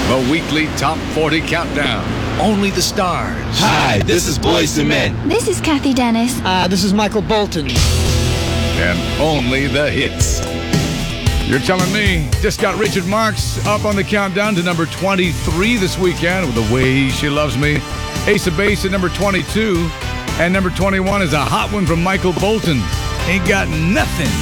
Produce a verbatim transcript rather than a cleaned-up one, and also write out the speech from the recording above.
The weekly Top forty Countdown. Only the stars. Hi, this is Boyz two Men. This is Kathy Dennis. Uh, this is Michael Bolton. And only the hits. You're telling me. Just got Richard Marx up on the countdown to number twenty-three this weekend with The Way She Loves Me. Ace of Base at number twenty-two. And number twenty-one is a hot one from Michael Bolton. Ain't Got Nothing.